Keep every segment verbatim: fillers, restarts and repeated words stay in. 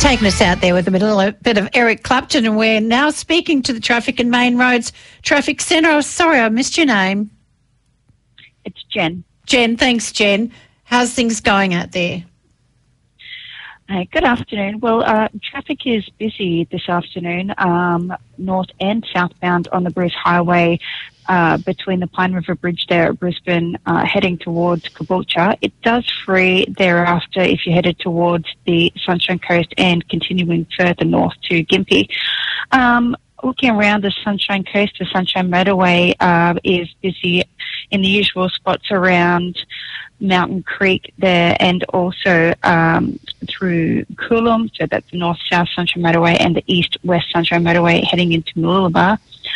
taking us out there with a little bit of Eric Clapton, and we're now speaking to the Traffic and Main Roads Traffic Centre. Oh, sorry, I missed your name. It's Jen. Jen, thanks, Jen. How's things going out there? Hey, good afternoon. Well, uh, traffic is busy this afternoon, um, north and southbound on the Bruce Highway uh, between the Pine River Bridge there at Brisbane, uh, heading towards Caboolture. It does free thereafter if you're headed towards the Sunshine Coast and continuing further north to Gympie. Um, looking around the Sunshine Coast, the Sunshine Motorway uh, is busy in the usual spots around Mountain Creek there, and also um, through Coolum, so that's the north-south Sunshine Motorway, and the east-west Sunshine Motorway heading into Mooloolaba.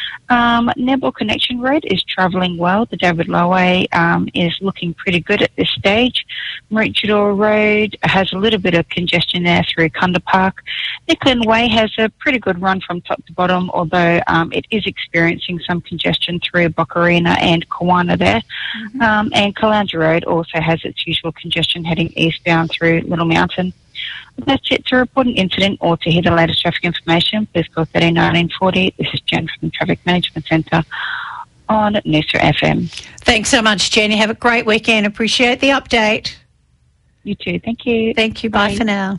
Um, Nebel Connection Road is travelling well. The David Lowway um, is looking pretty good at this stage. Maroochydore Road has a little bit of congestion there through Kunda Park. Nicklin Way has a pretty good run from top to bottom, although um, it is experiencing some congestion through Boccarina and Kawana there. Mm-hmm. Um, and Caloundra Road also has its usual congestion heading eastbound through Little Mountain. That's it. To report an incident or to hear the latest traffic information, please call thirteen nineteen forty. This is Jen from the Traffic Management Centre on Noosa F M. Thanks so much, Jen. You have a great weekend. Appreciate the update. You too. Thank you. Thank you. Bye, Bye for now.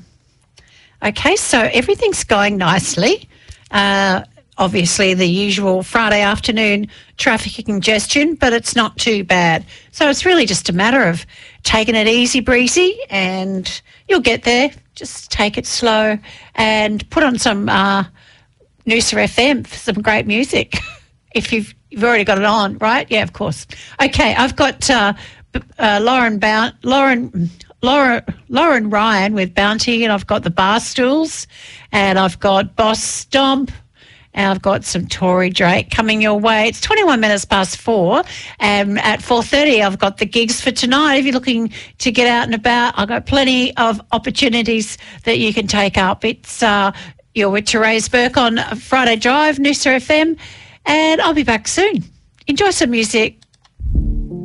Okay, so everything's going nicely. Uh, obviously, the usual Friday afternoon traffic congestion, but it's not too bad. So it's really just a matter of taking it easy breezy, and you'll get there. Just take it slow and put on some uh, Noosa F M for some great music. If you've you've already got it on, right? Yeah, of course. Okay, I've got uh, uh, Lauren Bount, Lauren, Laura, Lauren Ryan with Bounty, and I've got the Bar Stools, and I've got Boss Stomp. And I've got some Tory Drake coming your way. It's twenty-one minutes past four. And at four thirty, I've got the gigs for tonight. If you're looking to get out and about, I've got plenty of opportunities that you can take up. It's uh, you're with Therese Burke on Friday Drive, Noosa F M. And I'll be back soon. Enjoy some music.